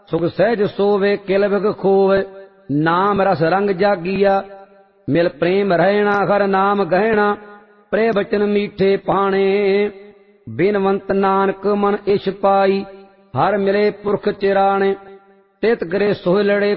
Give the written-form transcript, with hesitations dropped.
सुख सहज सोवे किल बिग खोवे, नाम रस रंग जागिया। मिल प्रेम रहना हर नाम गहना, प्रे बचन मीठे पाणे। बिनवंत नानक मन इश पाई, हर मिले पुरख चिराणे। तित करे सोह लड़े